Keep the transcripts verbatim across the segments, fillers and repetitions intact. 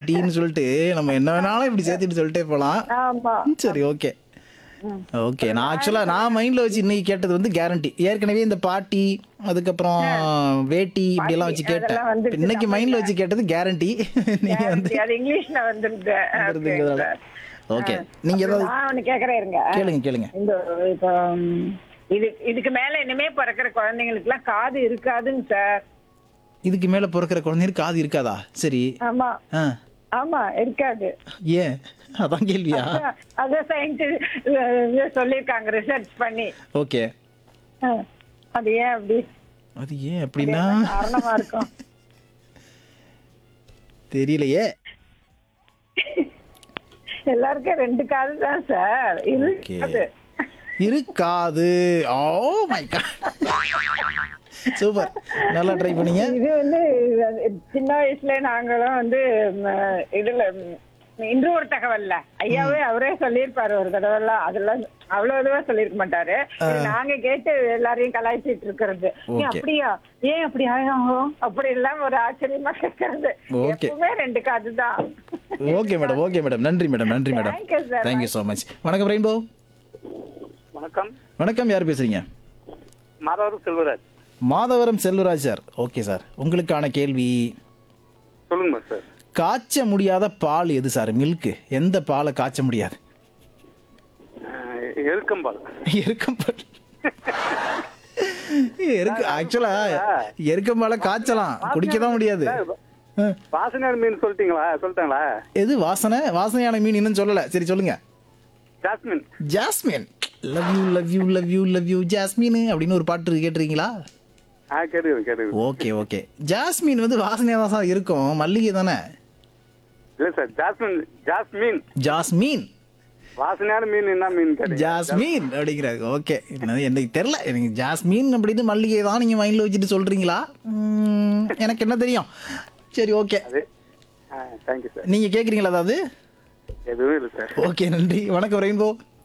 டீன்னு சொல்லிட்டு நம்ம என்ன வேணாலும் இப்படி சேர்த்துட்டு சொல்லிட்டே போலாம். ஆமா. சரி, ஓகே ஓகே. நான் ஆக்சுவலா நான் மைண்ட்ல வச்சு இன்னைக்கு கேட்டது வந்து கேரண்டி. ஏற்கனவே இந்த பாட்டி அதுக்கப்புறம் வேட்டி இப்படி எல்லாம் வச்சு கேட்டேன். அதெல்லாம் வந்துருச்சு இன்னைக்கு மைண்ட்ல வச்சு கேட்டது கேரண்டி. நீங்க வந்து அது இங்கிலீஷ்ல வந்துருது. வந்துருதுங்கிறதால. ஓகே, நீங்க ஏதாவது நான் ஒண்ணு கேக்குறேன் இருங்க. கேளுங்க கேளுங்க. இந்த இப்போ ம், இது இதுக்கு மேல இனிமே பிறக்கிற குழந்தைங்களுக்கு எல்லாம் காது இருக்காதுங்க சார். இதுக்கு மேல பிறக்கிற குழந்தைங்களுக்கு காது இருக்காதா? சரி. ஆமா ஆ ஆமா இருக்காது. ஏன் அதான் கேள்வியா? அதான் சயின்டிஸ்ட் சொல்லியிருக்காங்க ரிசர்ச் பண்ணி. ஓகே, ஆ, அது ஏன் அப்படி அது ஏன் அப்படின்னா காரணமா இருக்கும்? தெரியலையே. எல்லாருக்கும் ரெண்டு காது தான் சார் இருக்காது. இருக்காது. ஓ மை காட், சூப்பர், நல்லா ட்ரை பண்ணீங்க. இது வந்து சின்ன வயசுல நாங்களும் வந்து ம, இதுல இன்றுவர் தகவல்ல ஐயாவே அவரே சொல்லியிருப்பாரு ஒரு தடவைலாம். அதெல்லாம் அவ்வளவு இதுவா சொல்லியிருக்க மாட்டாரு. இது நாங்க கேட்டு எல்லாரையும் கலாய்ச்சிட்டு இருக்கிறது. ஏன் அப்படியா, ஏன் அப்படி ஆகும் அப்படி எல்லாம் ஒரு ஆச்சரியமா கேட்கறது. எப்பவுமே ரெண்டு காது தான். ஓகே மேடம், ஓகே மேடம், நன்றி மேடம், நன்றி madam, Thank you, sir. Thank you so much. வணக்கம் ரெயின்போ. வணக்கம். வணக்கம், யார் பேசுறீங்க? Madhavaram Selvaraj. Madhavaram Selvaraj sir. Okay sir, உங்களுக்கான கேள்வி. சொல்லுங்க சார். காய்ச்ச முடியாத பால் எது சார்? மில்க். எந்த பாலை காய்ச்ச முடியாது? அஹ், எருக்கம்பால். எருக்கம்பால். எருக்கு ஆக்சுவலா எருக்கம்பாலை காய்ச்சலாம், குடிக்க தான் முடியாது. ஆ. வாசனையான மீன் சொல்லிட்டீங்களா? சொல்லிட்டாங்களா? எது வாசனை? வாசனையான மீன் இன்னும் சொல்லல. சரி சொல்லுங்க. Jasmine. Jasmine. Love you love you love you love you jasmine அப்படின்னு ஒரு பாட்டு கேட்டிருக்கீங்களா? ஆ கேட்டுக்கிறேன் கேட்டுக்கிறேன். Okay okay. ஜாஸ்மின் வந்து வாசனையாக தான் சார் இருக்கும், மல்லிகை தானே? இல்லை சார், ஜாஸ்மின். ஜாஸ்மின். ஜாஸ்மின். வாசனையான மீன் என்ன மீன் கேட்டீங்க? ஜாஸ்மின் அப்படிங்கிறாரு. ஓகே, என்னது எனக்கு தெரியல. எனக்கு ஜாஸ்மின் அப்படின்னு மல்லிகை தான் நீங்கள் மைண்டில் வச்சுட்டு சொல்கிறீங்களா? ம், எனக்கு என்ன தெரியும். சரி, ஓகே. அது ஆ தேங்க்யூ சார். நீங்கள் கேட்குறீங்களா அதாவது? எதுவும் இல்லை சார். ஓகே, நன்றி. வணக்கம் ரெயின்போ.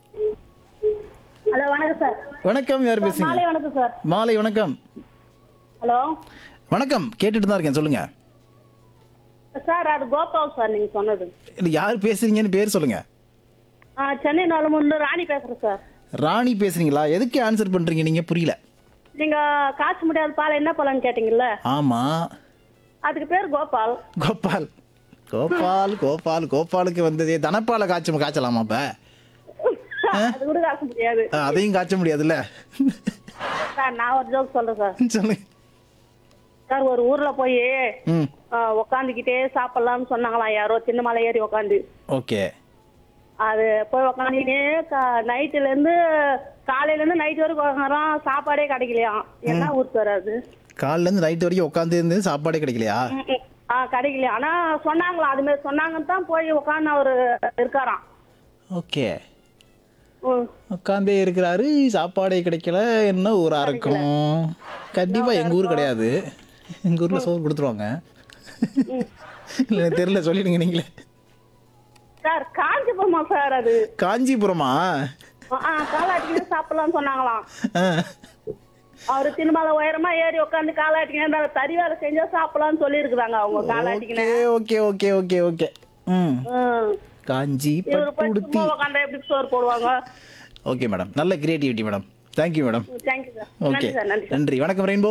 ஹலோ வணக்கம் சார். வணக்கம், யார் மாலை பேசுறீங்க? வணக்கம் சார். மாலை வணக்கம். ஹலோ வணக்கம், கேட்டுட்டு தான் இருக்கேன், சொல்லுங்க. சார், அது கோபால் சார் நீங்க சொன்னது. இல்லை, யார் பேசுறீங்கன்னு பேர் சொல்லுங்க. ஆ, சென்னை நாலுமுன்னு ராணி பேசுறேன் சார். ராணி பேசுறீங்களா? எதுக்கு ஆன்சர் பண்றீங்க நீங்க? புரியல. நீங்க காய்ச்ச முடியாத பால் என்ன பழம்னு கேட்டீங்கல்ல, ஆமா, அதுக்கு பேர் கோபால். கோபால். கோபால் கோபால் கோபாலுக்கு வந்ததே தனப்பால காய்ச்ச காய்ச்சலாமா? அப்ப அது கூட காய்ச்ச முடியாது. ஆ, அதையும் காய்ச்ச முடியாதுல்ல. சார், நான் ஒரு ஜோக் சொல்றேன் சார். சொல்லுங்க சார், ஒரு ஊர்ல போய் ம் உக்காந்துக்கிட்டே சாப்பிடலாம்னு சொன்னாங்களாம் யாரோ, சின்ன மலை ஏறி உக்காந்து. ஓகே. அது போய் உக்காந்துக்கிட்டே நைட்டுல இருந்து காலையில இருந்து நைட் வரைக்கும் உக்காந்துறோம், சாப்பாடே கிடைக்கலையாம். என்ன ஊர் சார் அது? காலைல இருந்து நைட் வரைக்கும் உட்காந்து இருந்து சாப்பாடே கிடைக்கலையா? ம், ம். ஆ, கிடைக்கலையா. ஆனா சொன்னாங்களாம், அது மாதிரி சொன்னாங்கன்னு தான் போய் உக்காந்து அவரு இருக்காராம். ஓகே, ம். உட்காந்தே இருக்கிறாரு, சாப்பாடே கிடைக்கல. என்ன ஊரா இருக்கும்? கண்டிப்பா எங்க ஊர் கிடையாது. எங்க ஊர்ல சோறு கொடுத்துருவாங்க. இல்ல எனக்கு தெரியல, சொல்லிடுங்க நீங்களே. சார், காஞ்சிபுரமா சார் அது? காஞ்சிபுரமா? ஆ, காலாட்டிக்கிட்டு சாப்பிடலாம்னு சொன்னாங்களாம். ஆ. அவரு திருமலை உயரமா ஏறி உட்காந்து காலாட்டிக்கிட்டு தறி வேலை செஞ்சா சாப்பிடலாம்னு சொல்லி இருக்கிறாங்க அவங்க காலாட்டிக்கின்னு. Okay okay okay okay. ம் காஞ்சி இவரு போய் பட்டுடுத்தி. சும்மா உட்காந்தா எப்படி சோறு போடுவாங்க? ஓகே மேடம், நல்ல creativity madam. Thank you madam. Thank you sir. Okay, நன்றி சார். நன்றி சார். நன்றி. வணக்கம் ரெயின்போ.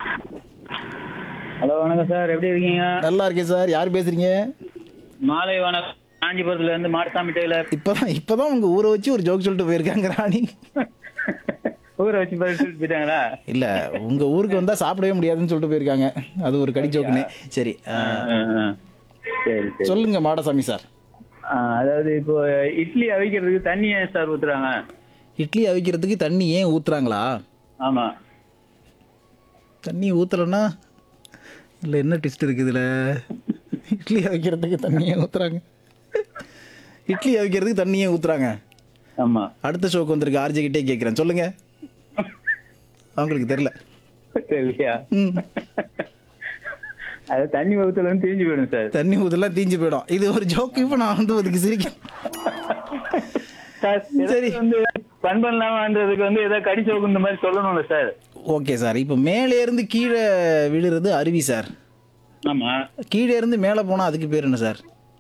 ஹலோ வணக்கம் சார், எப்படி இருக்கீங்க? நல்லா இருக்கேன் சார். யார் பேசுறீங்க? மாலை வணக்கம். காஞ்சிபுரத்துல இருந்து மாடசாமி டெய்லர். இப்பதான் இப்பதான் உங்க ஊரை வச்சு ஒரு ஜோக் சொல்லிட்டு போயிருக்காங்க ராணி. ஊரை வச்சு சொல்லிட்டு போயிட்டாங்களா? இல்ல, உங்க ஊருக்கு வந்தா சாப்பிடவே முடியாதுன்னு சொல்லிட்டு போயிருக்காங்க. அது ஒரு கடி ஜோக்குன்னு. சரி, ஆ, சரி சரி. சொல்லுங்க மாடசாமி சார். ஆ, அதாவது இப்போ இட்லி அவிக்கிறதுக்கு தண்ணி ஏன் சார் ஊத்துறாங்க? இட்லி அவிக்கிறதுக்கு தண்ணி ஏன் ஊத்துறாங்களா? ஆமா. தண்ணி ஊத்தலன்னா இல்ல என்ன ட்விஸ்ட் இருக்கு இதுல? இட்லி அவிக்கிறதுக்கு தண்ணியே ஊத்துறாங்க. இட்லி அவிக்கிறதுக்கு தண்ணியே ஊத்துறாங்க. ஆமா. அடுத்த ஷோக்கு வந்திருக்கு, ஆர்ஜே கிட்டே கேட்கிறேன், சொல்லுங்க. அவங்களுக்கு தெரியல. தெரியலையா? ம். அது தண்ணி ஊத்தலன்னு தெரிஞ்சு போயிடும் சார். தண்ணி ஊத்தலாம் தீஞ்சு போயிடும். இது ஒரு ஜோக்கு. இப்ப நான் வந்து அதுக்கு சிரிக்கிறேன். சார், சரி. வந்து பண் பண்ணலாமான்றதுக்கு வந்து ஏதாவது கடிச்சோக்கு இந்த மாதிரி சொல்லணும்ல சார்? Okay sir. இப்போ மேலே இருந்து கீழே விழுறது அருவி சார். ஆமா. கீழே இருந்து மேலே போனா அதுக்கு பேர் என்ன சார்?